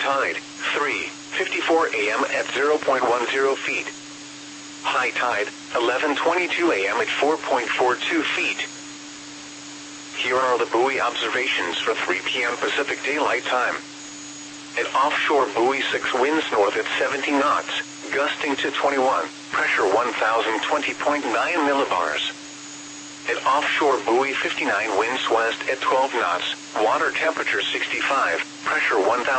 tide, 3:54 a.m. at 0.10 feet. High tide, 11:22 a.m. at 4.42 feet. Here are the buoy observations for 3 p.m. Pacific Daylight Time. At offshore buoy 6, winds north at 70 knots, gusting to 21, pressure 1020.9 millibars. At offshore buoy 59, winds west at 12 knots, water temperature 65, pressure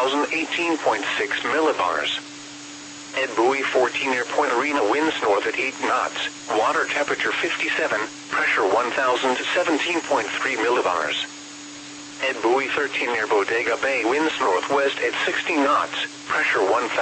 1018.6 millibars. At buoy 14 near Point Arena, winds north at 8 knots, water temperature 57, pressure 1017.3 millibars. At buoy 13 near Bodega Bay, winds northwest at 60 knots, pressure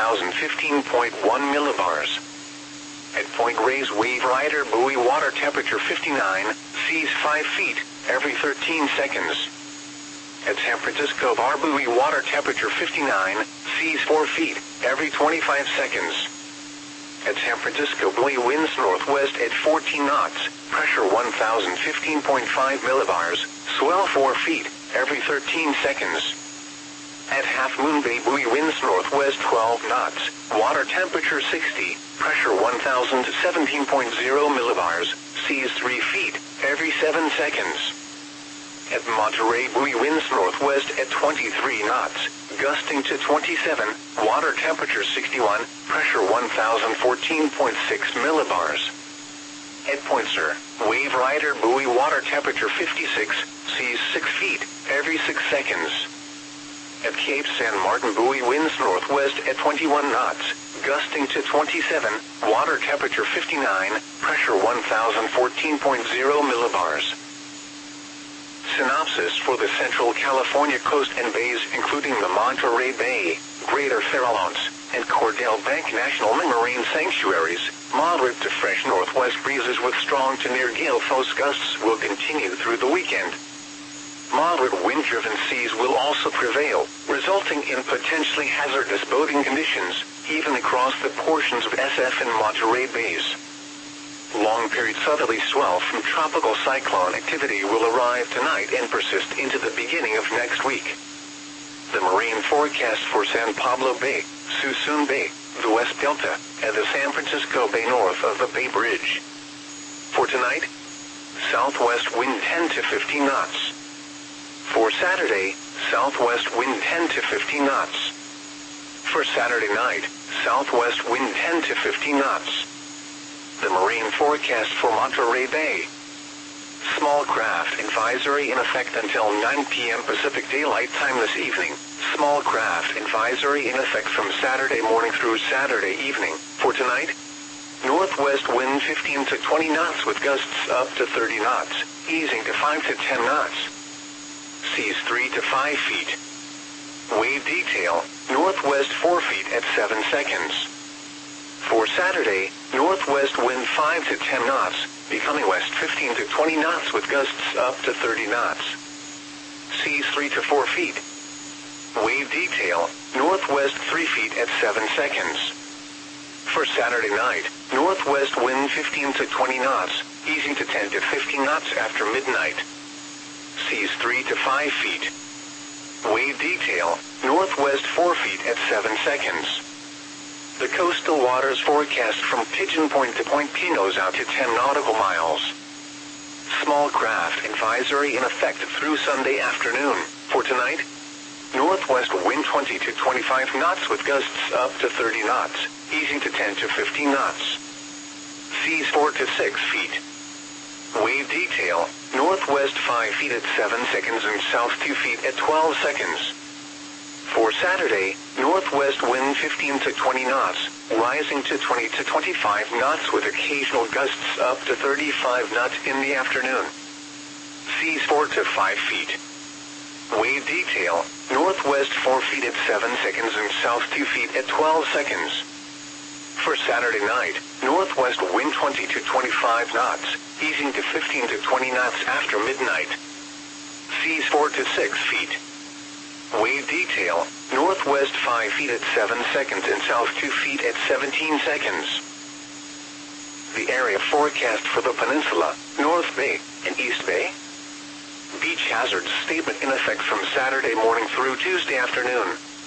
1015.1 millibars. At Point Reyes Wave Rider buoy, water temperature 59, seas 5 feet, every 13 seconds. At San Francisco Bar buoy, water temperature 59, seas 4 feet, every 25 seconds. At San Francisco buoy, winds northwest at 14 knots, pressure 1015.5 millibars, swell 4 feet, every 13 seconds. At Half Moon Bay buoy, winds northwest 12 knots, water temperature 60, pressure 1017.0 millibars, seas 3 feet, every 7 seconds. At Monterey buoy, winds northwest at 23 knots, gusting to 27, water temperature 61, pressure 1014.6 millibars. At Point Sur, Wave Rider buoy, water temperature 56, seas 6 feet, every 6 seconds. At Cape San Martin buoy, winds northwest at 21 knots, gusting to 27, water temperature 59, pressure 1014.0 millibars. Synopsis for the Central California coast and bays, including the Monterey Bay, Greater Farallones, and Cordell Bank National Marine Sanctuaries. Moderate to fresh northwest breezes with strong to near gale force gusts will continue through the weekend. Moderate wind-driven seas will also prevail, resulting in potentially hazardous boating conditions, even across the portions of SF and Monterey Bays. Long-period southerly swell from tropical cyclone activity will arrive tonight and persist into the beginning of next week. The marine forecast for San Pablo Bay, Suisun Bay, the West Delta, and the San Francisco Bay north of the Bay Bridge. For tonight, southwest wind 10 to 15 knots. For Saturday, southwest wind 10 to 15 knots. For Saturday night, southwest wind 10 to 15 knots. The marine forecast for Monterey Bay. Small craft advisory in effect until 9 p.m. Pacific Daylight Time this evening. Small craft advisory in effect from Saturday morning through Saturday evening. For tonight, northwest wind 15 to 20 knots with gusts up to 30 knots, easing to 5 to 10 knots. Seas 3 to 5 feet. Wave detail, northwest 4 feet at 7 seconds. For Saturday, northwest wind 5 to 10 knots, becoming west 15 to 20 knots with gusts up to 30 knots. Seas 3 to 4 feet. Wave detail, northwest 3 feet at 7 seconds. For Saturday night, northwest wind 15 to 20 knots, easing to 10 to 15 knots after midnight. Seas 3 to 5 feet. Wave detail, northwest 4 feet at 7 seconds. The coastal waters forecast from Pigeon Point to Point Pinos out to 10 nautical miles. Small craft advisory in effect through Sunday afternoon. For tonight, northwest wind 20 to 25 knots with gusts up to 30 knots, easing to 10 to 15 knots. Seas 4 to 6 feet. Wave detail, northwest 5 feet at 7 seconds and south 2 feet at 12 seconds. For Saturday, northwest wind 15 to 20 knots, rising to 20 to 25 knots with occasional gusts up to 35 knots in the afternoon. Seas 4 to 5 feet. Wave detail, northwest 4 feet at 7 seconds and south 2 feet at 12 seconds. For Saturday night, northwest wind 20 to 25 knots, easing to 15 to 20 knots after midnight. Seas 4 to 6 feet. Wave detail, northwest 5 feet at 7 seconds and south 2 feet at 17 seconds. The area forecast for the peninsula, North Bay, and East Bay. Beach hazards statement in effect from Saturday morning through Tuesday afternoon.